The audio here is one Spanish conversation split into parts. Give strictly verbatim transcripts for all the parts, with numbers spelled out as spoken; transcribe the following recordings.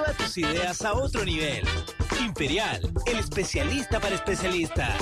Lleva tus ideas a otro nivel. Imperial, el especialista para especialistas.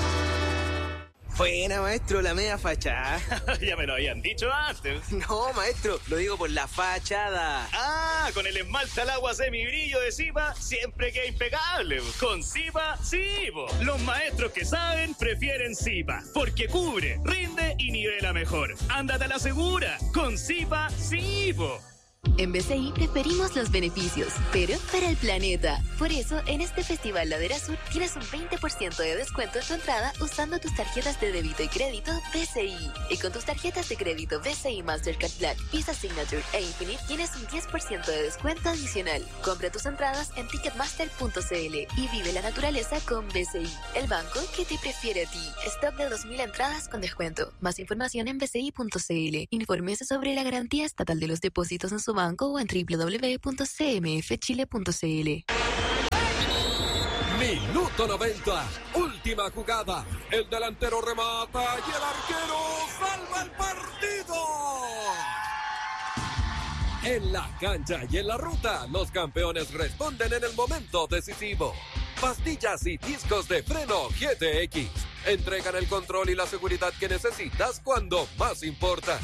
Buena, maestro, la media fachada. Ya me lo habían dicho antes. No, maestro, lo digo por la fachada. Ah, con el esmalte al agua semibrillo de Zipa, siempre queda impecable. Con Zipa, sí, po. Los maestros que saben prefieren Zipa, porque cubre, rinde y nivela mejor. Ándate a la segura. Con Zipa, sí, po. En B C I preferimos los beneficios, pero para el planeta. Por eso, en este Festival Ladera Sur tienes un veinte por ciento de descuento en tu entrada usando tus tarjetas de débito y crédito B C I. Y con tus tarjetas de crédito B C I Mastercard Black, Visa Signature e Infinite tienes un diez por ciento de descuento adicional. Compra tus entradas en ticketmaster punto c l y vive la naturaleza con B C I, el banco que te prefiere a ti. Stock de dos mil entradas con descuento. Más información en b c i punto c l. Infórmese sobre la garantía estatal de los depósitos en su banco o en doble u doble u doble u punto c m f chile punto c l. Minuto noventa, última jugada. El delantero remata y el arquero salva el partido. En la cancha y en la ruta, los campeones responden en el momento decisivo. Pastillas y discos de freno G T X entregan el control y la seguridad que necesitas cuando más importa.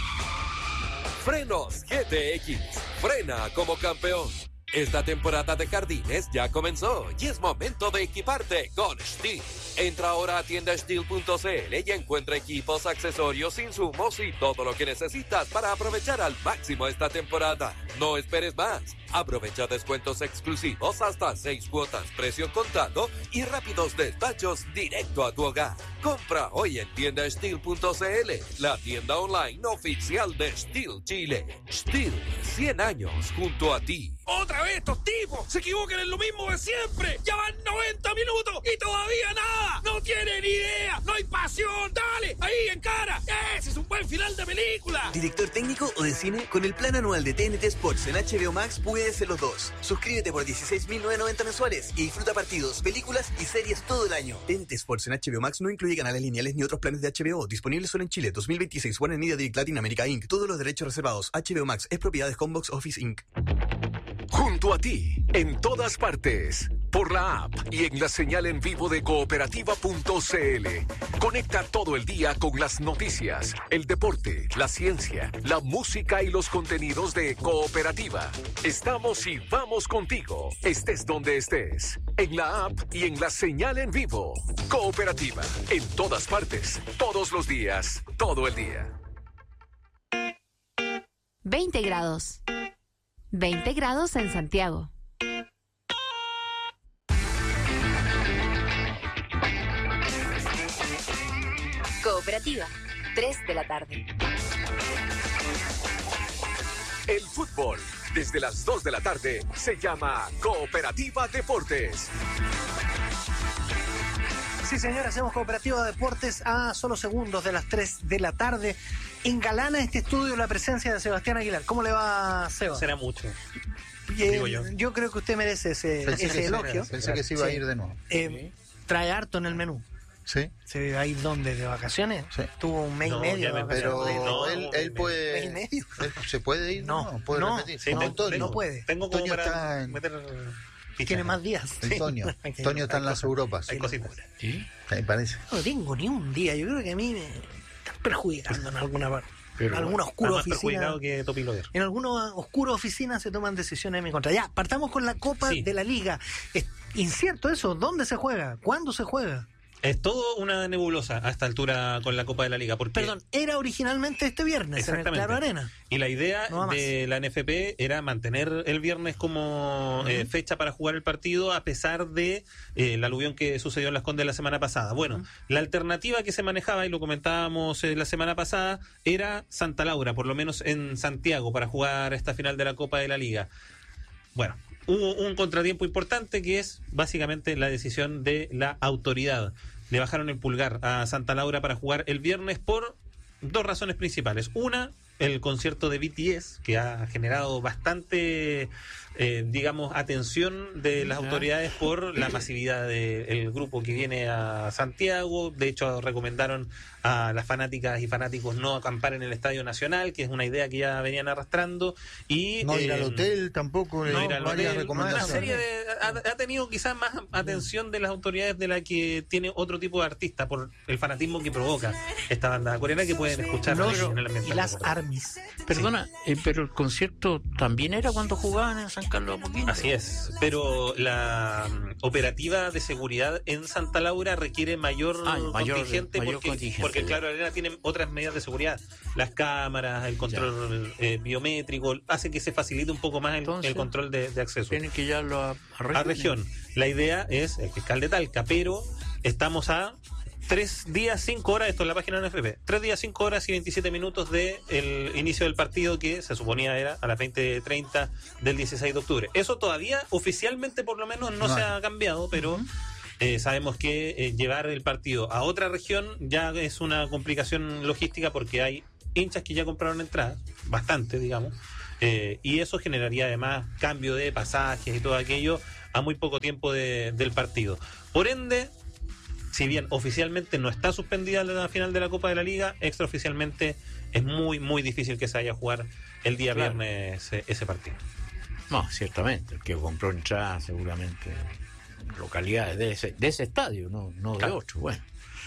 Frenos G T X. Frena como campeón. Esta temporada de jardines ya comenzó y es momento de equiparte con Stihl. Entra ahora a tienda stihl punto c l y encuentra equipos, accesorios, insumos y todo lo que necesitas para aprovechar al máximo esta temporada. No esperes más. Aprovecha descuentos exclusivos hasta seis cuotas, precio contado y rápidos despachos directo a tu hogar. Compra hoy en tienda stihl punto c l, la tienda online oficial de Stihl Chile. Stihl, cien años junto a ti. ¡Otra vez estos tipos! ¡Se equivocan en lo mismo de siempre! ¡Ya van noventa minutos y todavía nada! ¡No tienen idea! ¡No hay pasión! ¡Dale! ¡Ahí, en cara! ¡Ese es un buen final de película! ¿Director técnico o de cine? Con el plan anual de T N T Sports en H B O Max puedes ser los dos. Suscríbete por dieciséis mil novecientos noventa mensuales y disfruta partidos, películas y series todo el año. T N T Sports en H B O Max no incluye canales lineales ni otros planes de H B O. Disponibles solo en Chile. dos mil veintiséis. Warner Media Direct Latin America incorporated. Todos los derechos reservados. H B O Max es propiedad de Combox Office incorporated. Junto a ti, en todas partes, por la app y en la señal en vivo de cooperativa punto c l. Conecta todo el día con las noticias, el deporte, la ciencia, la música y los contenidos de Cooperativa. Estamos y vamos contigo, estés donde estés, en la app y en la señal en vivo. Cooperativa, en todas partes, todos los días, todo el día. veinte grados. veinte grados en Santiago. Cooperativa, tres de la tarde. El fútbol, desde las dos de la tarde, se llama Cooperativa Deportes. Sí, señor, hacemos Cooperativa Deportes a solo segundos de las tres de la tarde. Engalana este estudio la presencia de Sebastián Aguilar. ¿Cómo le va, Seba? Será mucho. Eh, digo yo. yo creo que usted merece ese, pensé ese que elogio. Se, pensé que se iba sí. a ir de nuevo. Eh, trae harto en el menú. Sí. ¿Se va a ir dónde? ¿De vacaciones? Sí. Tuvo un mes no, y medio. De pero no, él, él puede. ¿Mes y medio? Él se puede ir, no, no, puede no, repetir. Sí, no, no, Antonio. no puede. Tengo como Antonio para está en... meter. Tiene más días. Antonio. Sí. Antonio está en las Europas. Hay cositas. ¿Sí? Me parece. No tengo ni un día. Yo creo que a mí me están perjudicando en alguna parte. Pero en alguna oscura más oficina. Que en alguna oscura oficina se toman decisiones en mi contra. Ya, partamos con la Copa sí. de la Liga. Es incierto eso. ¿Dónde se juega? ¿Cuándo se juega? Es todo una nebulosa a esta altura con la Copa de la Liga. Porque Perdón, era originalmente este viernes en el Claro Arena. Y la idea no de la N F P era mantener el viernes como uh-huh. eh, fecha para jugar el partido a pesar de eh, la aluvión que sucedió en Las Condes la semana pasada. Bueno, uh-huh. la alternativa que se manejaba, y lo comentábamos eh, la semana pasada, era Santa Laura, por lo menos en Santiago, para jugar esta final de la Copa de la Liga. Bueno, hubo un contratiempo importante que es básicamente la decisión de la autoridad. Le bajaron el pulgar a Santa Laura para jugar el viernes por dos razones principales. Una, el concierto de B T S, que ha generado bastante, eh, digamos, atención de las autoridades por la masividad del grupo que viene a Santiago. De hecho, recomendaron a las fanáticas y fanáticos no acampar en el Estadio Nacional, que es una idea que ya venían arrastrando. Y no ir eh, al hotel tampoco, no eh, ir al varias hotel. recomendaciones. Una serie de, ha, ha tenido quizás más atención de las autoridades de la que tiene otro tipo de artista por el fanatismo que provoca esta banda coreana que pueden escuchar Los, en el ambiente. y las armies. Perdona, sí. eh, pero el concierto también era cuando jugaban en San Carlos de Apoquindo. Así es, pero la um, operativa de seguridad en Santa Laura requiere mayor, ah, mayor contingente, mayor porque, contingente, porque claro, Arena tiene otras medidas de seguridad, las cámaras, el control eh, biométrico, hace que se facilite un poco más el, Entonces, el control de, de acceso. Tienen que llevarlo a, a región. A región. La idea es el fiscal de Talca, pero estamos a tres días, cinco horas, esto es la página de la N F P, tres días, cinco horas y veintisiete minutos del inicio del partido, que se suponía era a las veinte treinta del dieciséis de octubre. Eso todavía oficialmente por lo menos no, no se ha cambiado, pero uh-huh. eh, sabemos que eh, llevar el partido a otra región ya es una complicación logística porque hay hinchas que ya compraron entradas, bastante digamos, eh, y eso generaría además cambio de pasajes y todo aquello a muy poco tiempo de, del partido. Por ende, si bien oficialmente no está suspendida la final de la Copa de la Liga, extraoficialmente es muy, muy difícil que se vaya a jugar el día claro. viernes ese, ese partido. No, ciertamente. El que compró entrada seguramente localidades de ese, de ese estadio, no, no claro. de otro. Bueno.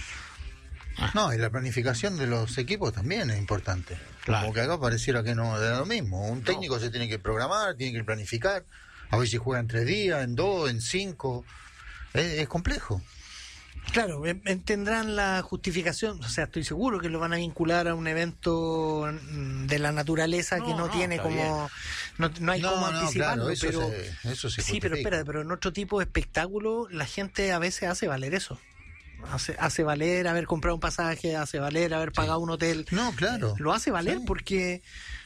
Ah. No, y la planificación de los equipos también es importante. Claro. Como que acá pareciera que no es lo mismo. Un técnico no. se tiene que programar, tiene que planificar. A ver si juega en tres días, en dos, en cinco. Es, es complejo. Claro, tendrán la justificación, o sea, estoy seguro que lo van a vincular a un evento de la naturaleza no, que no, no tiene como, no, no hay no, como no, anticiparlo, claro, eso pero se, eso se sí, pero espérate, pero en otro tipo de espectáculo la gente a veces hace valer eso. Hace, hace valer haber comprado un pasaje, hace valer haber sí. pagado un hotel. No, claro. Lo hace valer sí. porque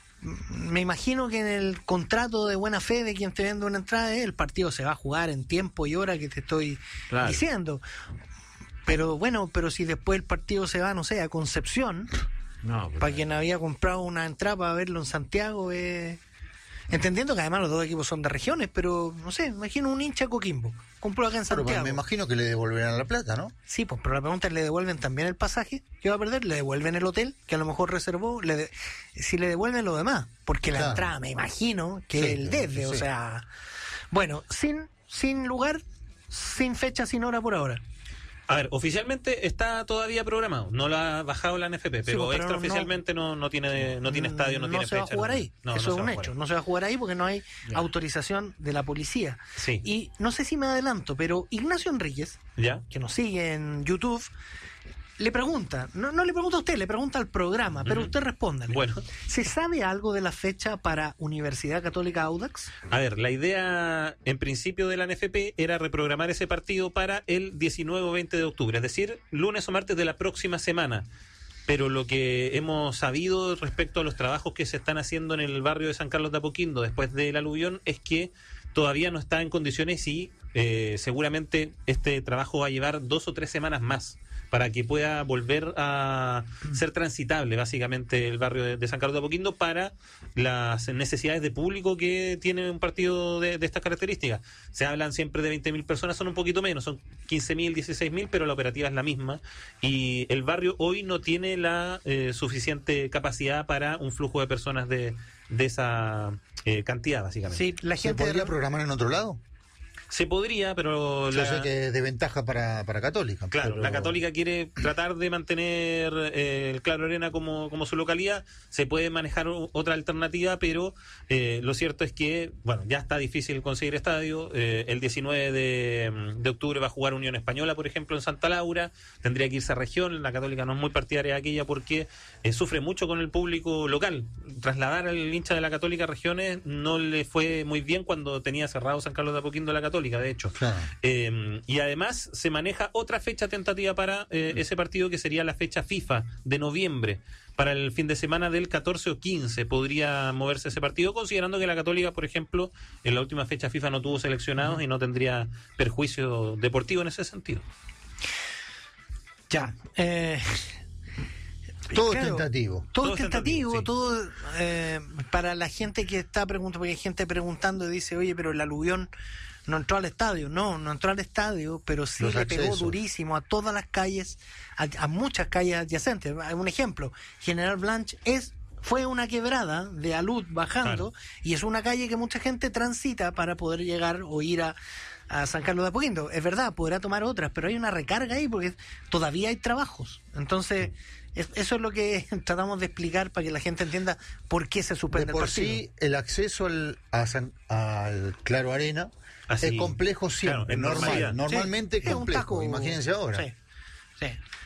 me imagino que en el contrato de buena fe de quien te vende una entrada, el partido se va a jugar en tiempo y hora que te estoy claro. diciendo. Pero bueno, pero si después el partido se va, no sé, a Concepción, no, pero... para quien había comprado una entrada para verlo en Santiago, eh... entendiendo que además los dos equipos son de regiones, pero no sé, imagino un hincha Coquimbo, compró acá en Santiago. Pero me imagino que le devolverán la plata, ¿no? Sí, pues, pero la pregunta es, ¿le devuelven también el pasaje que va a perder? ¿Le devuelven el hotel que a lo mejor reservó? ¿Le de... Si le devuelven lo demás, porque la claro. entrada me imagino que sí, el desde, sí. o sea... Bueno, sin, sin lugar, sin fecha, sin hora por ahora. A ver, oficialmente está todavía programado, no lo ha bajado la N F P, pero, sí, pero extraoficialmente no, no, no tiene no tiene estadio, no, no tiene fecha. No se va a jugar ahí, no, eso no es un hecho, no se va a jugar ahí porque no hay ya. autorización de la policía. Sí. Y no sé si me adelanto, pero Ignacio Enríquez, ¿ya? que nos sigue en YouTube, le pregunta, no, no le pregunta a usted, le pregunta al programa, pero uh-huh. usted respóndale. Bueno. ¿Se sabe algo de la fecha para Universidad Católica Audax? A ver, la idea en principio de la N F P era reprogramar ese partido para el diecinueve o veinte de octubre, es decir, lunes o martes de la próxima semana. Pero lo que hemos sabido respecto a los trabajos que se están haciendo en el barrio de San Carlos de Apoquindo después del aluvión es que todavía no está en condiciones y eh, seguramente este trabajo va a llevar dos o tres semanas más para que pueda volver a ser transitable básicamente el barrio de, de San Carlos de Apoquindo para las necesidades de público que tiene un partido de, de estas características. Se hablan siempre de veinte mil personas, son un poquito menos, son quince mil, dieciséis mil, pero la operativa es la misma y el barrio hoy no tiene la eh, suficiente capacidad para un flujo de personas de, de esa eh, cantidad básicamente. Sí, la gente ¿Se podría de... programar en otro lado? Se podría, pero... Yo la... sé que es de ventaja para, para Católica. Claro, pero... la Católica quiere tratar de mantener eh, el Claro Arena como, como su localidad. Se puede manejar otra alternativa, pero eh, lo cierto es que, bueno, ya está difícil conseguir estadio. Eh, el diecinueve de octubre va a jugar Unión Española, por ejemplo, en Santa Laura. Tendría que irse a región. La Católica no es muy partidaria de aquella porque eh, sufre mucho con el público local. Trasladar al hincha de la Católica a regiones no le fue muy bien cuando tenía cerrado San Carlos de Apoquindo la Católica. De hecho, claro. eh, y además se maneja otra fecha tentativa para eh, ese partido que sería la fecha FIFA de noviembre, para el fin de semana del catorce o quince podría moverse ese partido, considerando que la Católica, por ejemplo, en la última fecha FIFA no tuvo seleccionados y no tendría perjuicio deportivo en ese sentido. Ya, eh... Todo claro, tentativo. Todo, Todo es tentativo, tentativo, sí. todo eh, para la gente que está preguntando, porque hay gente preguntando y dice, oye, pero el aluvión no entró al estadio. No, no entró al estadio, pero sí Los le pegó accesos. durísimo a todas las calles, a, a muchas calles adyacentes. Un ejemplo, General Blanche es fue una quebrada de alud bajando, Claro. y es una calle que mucha gente transita para poder llegar o ir a, a San Carlos de Apoquindo. Es verdad, podrá tomar otras, pero hay una recarga ahí porque todavía hay trabajos. Entonces, es- eso es lo que tratamos de explicar para que la gente entienda por qué se De suspende el por partido. sí, el acceso al, a San- al Claro Arena Así, es complejo siempre, claro, en normal, normalidad. normalmente Sí, es un complejo. taco. Imagínense ahora. Sí, sí.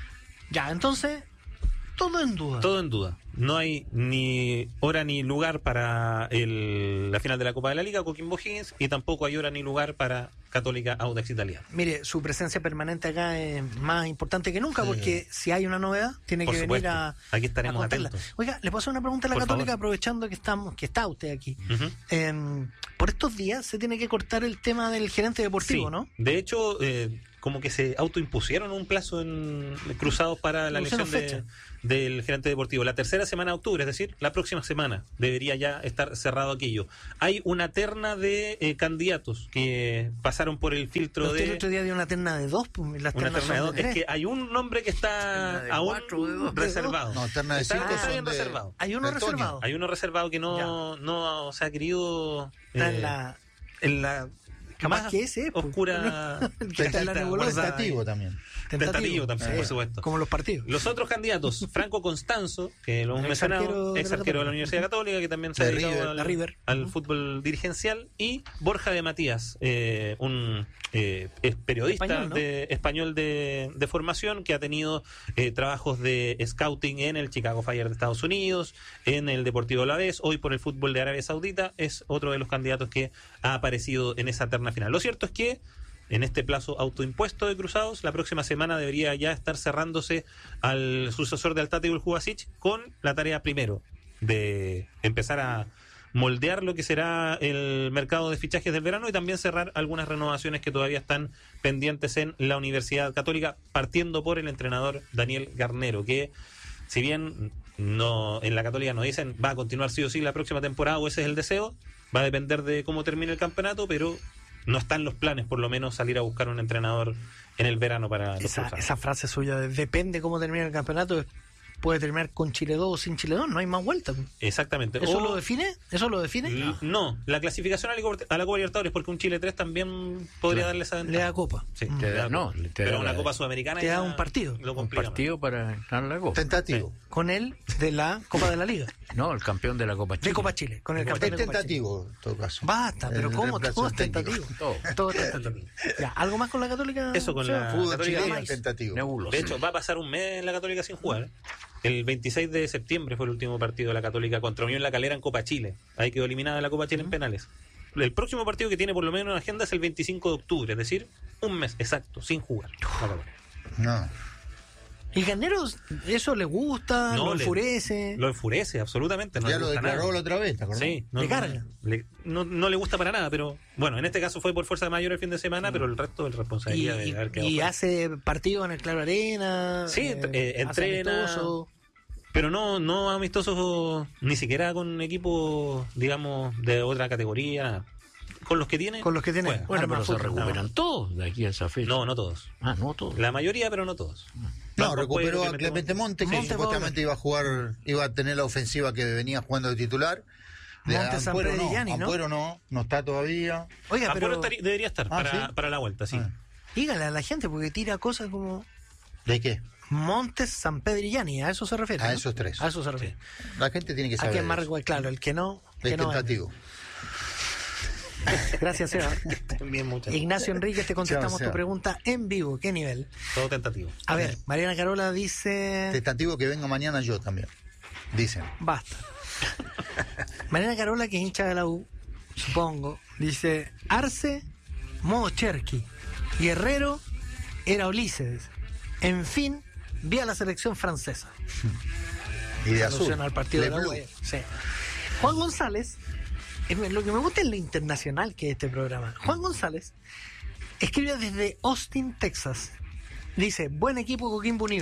Ya, entonces, todo en duda. Todo en duda. No hay ni hora ni lugar para el- la final de la Copa de la Liga, Coquimbo Higgins, y tampoco hay hora ni lugar para Católica Audax Italiano. Mire, su presencia permanente acá es más importante que nunca, Sí. porque si hay una novedad, tiene Por que supuesto. venir a, Aquí estaremos a contarla. atentos. Oiga, le puedo hacer una pregunta a la Por Católica, favor. aprovechando que estamos, que está usted aquí. Ujú. Em, por estos días se tiene que cortar el tema del gerente deportivo, Sí. ¿no? De hecho, eh, como que se autoimpusieron un plazo en cruzados para la Pusieron elección de- del gerente deportivo. La tercera semana de octubre, es decir, la próxima semana, debería ya estar cerrado aquello. Hay una terna de eh, candidatos que pasaron por el filtro Pero usted el de... otro día dio una terna de dos, pues, las Una ternas terna de son dos. de Es tres. que hay un nombre que está Terna de aún cuatro, de dos. reservado. No, terna de Está- cinco está son bien de- reservado. Hay uno de Antonio. reservado. Hay uno reservado que no, no se ha querido... Está eh, en la... en la Capaz más que ese es, pues. oscura... Que está en la nebulosa. Tentativo también. Tentativo también, Sí, por supuesto. Como los partidos. Los otros candidatos, Franco Constanzo, que lo hemos Ex mencionado, arquero de ex la arquero de la Católica. Universidad Católica, que también se ha De dedicado River, al, de River. al Ujú. fútbol dirigencial, y Borja de Matías, eh, un eh, es periodista Español, ¿no? de, español de, de formación, que ha tenido eh, trabajos de scouting en el Chicago Fire de Estados Unidos, en el Deportivo Alavés, hoy por el fútbol de Arabia Saudita, es otro de los candidatos que ha aparecido en esa terna final. Lo cierto es que en este plazo autoimpuesto de cruzados, la próxima semana debería ya estar cerrándose al sucesor de Altate Uljubasic con la tarea primero de empezar a moldear lo que será el mercado de fichajes del verano y también cerrar algunas renovaciones que todavía están pendientes en la Universidad Católica, partiendo por el entrenador Daniel Garnero, que si bien no en la Católica nos dicen va a continuar sí o sí la próxima temporada, o ese es el deseo, va a depender de cómo termine el campeonato, pero no están los planes, por lo menos, salir a buscar un entrenador en el verano para los Esa, cruzados. esa frase suya de depende cómo termine el campeonato, puede terminar con Chile dos o sin Chile dos, no hay más vuelta. Exactamente. ¿Eso O- lo define? ¿Eso lo define? L- No, la clasificación a la Copa a la Copa Libertadores, porque un Chile tres también podría Claro. darle esa Le ventaja. da copa. Sí, Mm. te Te da da- no, copa. te da pero una la- Copa Sudamericana te da ya un partido. lo Un complica más. partido para ganar la Copa. Tentativo. Con él de la Copa de la Liga. No, el campeón de la Copa Chile. De Copa Chile. Con el Es campeón de Copa Chile. tentativo, en todo caso. Basta, pero El ¿cómo? reemplazo Todo es técnico. tentativo. Todo. Todo es tentativo. Ya, ¿algo más con la Católica? Eso con Seba? la Fútbol Católica. chileno más. tentativo. Nebulosa. De hecho, va a pasar un mes en la Católica sin jugar. El veintiséis de septiembre fue el último partido de la Católica contra Unión La Calera en Copa Chile. Ahí quedó eliminada la Copa Chile en penales. El próximo partido que tiene por lo menos en agenda es el veinticinco de octubre, es decir, un mes exacto, sin jugar. la Católica. No. ¿Y Garneros eso le gusta? No, ¿Lo le- enfurece? Lo enfurece, absolutamente. No Ya le lo gusta declaró nada. la otra vez, ¿te acordás? Sí, no, Le no, carga. le- no, no le gusta para nada, pero bueno, en este caso fue por fuerza mayor el fin de semana, pero el resto es Y, responsabilidad de haber quedado y fuera. hace partidos en el Claro Arena. Sí, eh, eh, hace entrena. amistosos. Pero no, no amistosos ni siquiera con equipos, digamos, de otra categoría, nada. Con los que tiene. Con los que tiene. juega. Bueno, Arma pero se fútbol. recuperan todos de aquí a esa fecha. No, no todos. Ah, no todos. La mayoría, pero no todos. No, Blanco recuperó Cuello, a Clemente Monte, que Monte va a supuestamente iba a jugar, iba a tener la ofensiva que venía jugando de titular. De Monte Ampuero no, Sanpedrillani, ¿no? Ampuero no, no está todavía. Oiga, Ampuero pero estaría- debería estar Ah, para, ¿sí? para la vuelta, sí. Ah. dígale a la gente porque tira cosas como ¿De qué? Montes Sanpedrillani, a eso se refiere. A ¿no? esos tres. A eso se refiere. La gente tiene que ¿A saber. quién de más eso. recuerda? Claro, el que no. Es que no tentativo. Gracias, Seba. Bien, muchas. Ignacio Enríquez, te contestamos Chao, tu Seba. pregunta en vivo. ¿Qué nivel? Todo tentativo. A ver, Mariana Carola dice... Tentativo que venga mañana yo también. Dicen. Basta. Mariana Carola, que es hincha de la U, supongo, dice: Arce, modo Cherky. Guerrero era Ulises. En fin, vi a la selección francesa. Y de azul. Alusión al partido Le de la U. Bleu. Sí. Juan González, es- lo que me gusta es lo internacional que es este programa. Juan González escribe desde Austin, Texas. Dice: buen equipo Coquimbo Unido.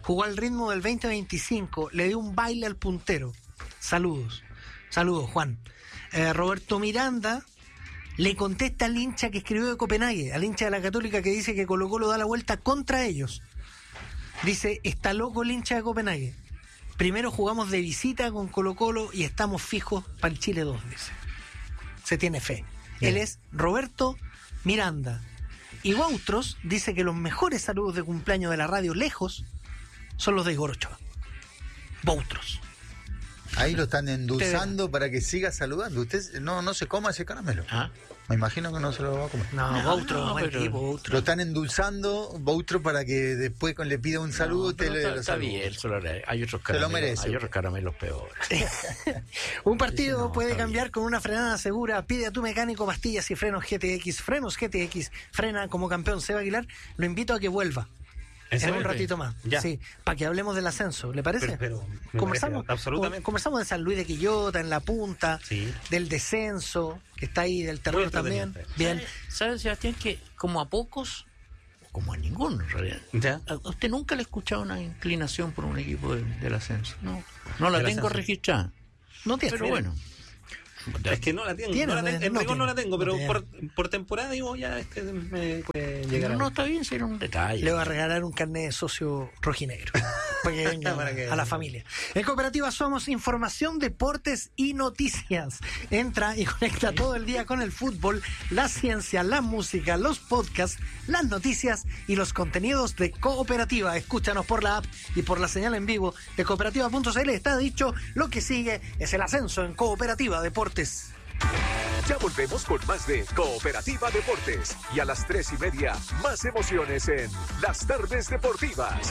jugó al ritmo del veinte veinticinco, le dio un baile al puntero. Saludos. Saludos, Juan. Eh, Roberto Miranda le contesta al hincha que escribió de Copenhague, al hincha de la Católica que dice que Colo Colo da la vuelta contra ellos. Dice, está loco el hincha de Copenhague. Primero jugamos de visita con Colo Colo y estamos fijos para el Chile dos, dice. Se tiene fe. Bien. Él es Roberto Miranda. Y Bautros dice que los mejores saludos de cumpleaños de la radio lejos son los de Igor Ochoa. Bautros. Ahí lo están endulzando para que siga saludando. Usted no, no se coma ese caramelo. ¿Ah? Me imagino que no se lo va a comer. No, no Bautro, no, buen pero... tipo, Bautro. Lo están endulzando, Bautro, para que después cuando le pida un saludo, no, usted le dé los está bien, solo le... hay otros caramelos, se lo merece. Hay otros caramelos peores. Un partido no, puede cambiar bien. Con una frenada segura. Pide a tu mecánico pastillas y frenos G T X. Frenos G T X. Frena como campeón Seba Aguilar. Lo invito a que vuelva. En, en un ratito más, ya. Sí, para que hablemos del ascenso, ¿le parece? Pero, pero conversamos, parece, absolutamente. Conversamos de San Luis de Quillota, en la punta, sí. Del descenso, que está ahí, del terror también. Bien. ¿Sabe, Sebastián, que como a pocos, como a ninguno en realidad, ¿ya? ¿A usted nunca le ha escuchado una inclinación por un equipo del, del ascenso? No, no la tengo ascenso. registrada. No tiene. Pero bueno. Es que no la tengo, ¿Tiene? No la tengo. En no rigor no la tengo, pero no por, por temporada digo ya este me puede llegar. No, no está bien, será un detalle. Le voy a regalar un carnet de socio rojinegro para que venga para que... a la familia. En Cooperativa somos información, deportes y noticias. Entra y conecta todo el día con el fútbol, la ciencia, la música, los podcasts, las noticias y los contenidos de Cooperativa. Escúchanos por la app y por la señal en vivo de cooperativa punto c l. Está dicho, lo que sigue es el ascenso en Cooperativa Deportes. Ya volvemos con más de Cooperativa Deportes. Y a las tres y media, más emociones en Las Tardes Deportivas.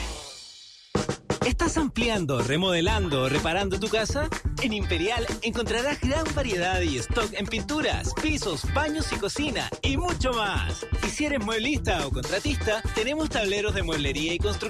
¿Estás ampliando, remodelando o reparando tu casa? En Imperial encontrarás gran variedad y stock en pinturas, pisos, baños y cocina y mucho más. Y si eres mueblista o contratista, tenemos tableros de mueblería y construcción